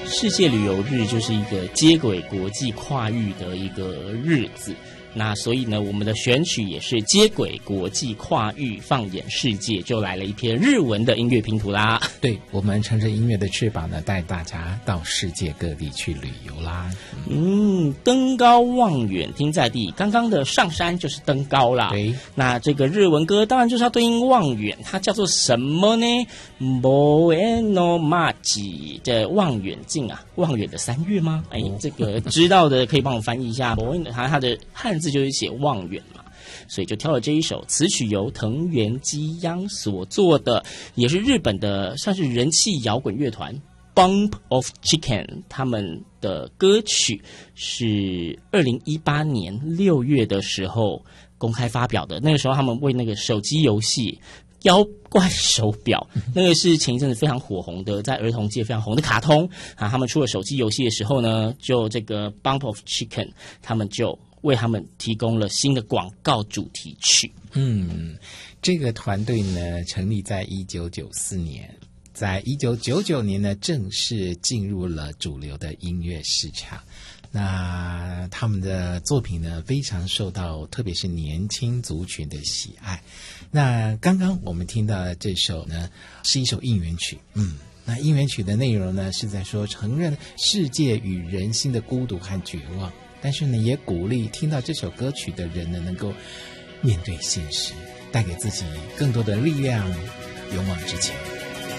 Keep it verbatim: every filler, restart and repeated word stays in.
世界旅游日就是一个接轨国际跨域的一个日子。那所以呢，我们的选曲也是接轨国际跨域放眼世界，就来了一篇日文的音乐拼图啦。 对，我们乘着音乐的翅膀呢，带大家到世界各地去旅游啦。 嗯，登高望远听在地，刚刚的上山就是登高啦。 对， 那这个日文歌当然就是要对应望远，它叫做什么呢？ Moeno Maji 的望远镜啊，望远的三月吗？哎，这个知道的可以帮我翻译一下。Moeno 它它的汉字就是写望远嘛，所以就挑了这一首词曲由藤原基央所作的，也是日本的算是人气摇滚乐团 Bump of Chicken 他们的歌曲，是二零一八年六月的时候公开发表的。那个时候他们为那个手机游戏妖怪手表，那个是前一阵子非常火红的，在儿童界非常红的卡通啊。他们出了手机游戏的时候呢，就这个 Bump of Chicken 他们就为他们提供了新的广告主题曲。 嗯，这个团队呢成立在一九九四年，在一九九九年呢正式进入了主流的音乐市场。那他们的作品呢非常受到特别是年轻族群的喜爱。那刚刚我们听到的这首呢是一首应援曲，嗯，那应援曲的内容呢是在说承认世界与人心的孤独和绝望，但是呢也鼓励听到这首歌曲的人呢能够面对现实，带给自己更多的力量，勇往直前。